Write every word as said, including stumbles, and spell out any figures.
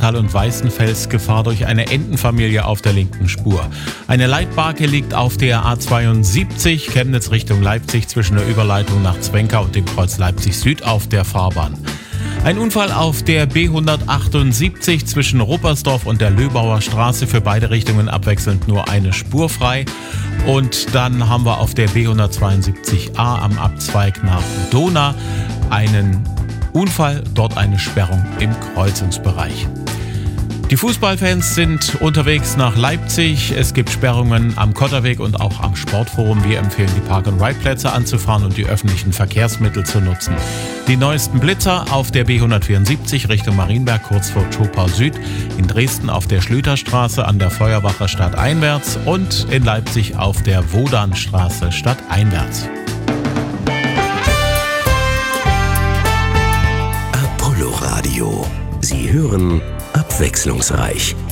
Lichtental und Weißenfels Gefahr durch eine Entenfamilie auf der linken Spur. Eine Leitbarke liegt auf der A zweiundsiebzig, Chemnitz Richtung Leipzig, zwischen der Überleitung nach Zwenka und dem Kreuz Leipzig Süd auf der Fahrbahn. Ein Unfall auf der B hundertachtundsiebzig zwischen Ruppersdorf und der Löbauer Straße, für beide Richtungen abwechselnd nur eine Spur frei. Und dann haben wir auf der B hundertzweiundsiebzig A am Abzweig nach Dohna einen Unfall, dort eine Sperrung im Kreuzungsbereich. Die Fußballfans sind unterwegs nach Leipzig. Es gibt Sperrungen am Kotterweg und auch am Sportforum. Wir empfehlen, die Park-and-Ride-Plätze anzufahren und die öffentlichen Verkehrsmittel zu nutzen. Die neuesten Blitzer auf der B hundertvierundsiebzig Richtung Marienberg, kurz vor Zschopau Süd, in Dresden auf der Schlüterstraße an der Feuerwacher stadteinwärts und in Leipzig auf der Wodanstraße stadteinwärts. Apollo Radio. Sie hören abwechslungsreich.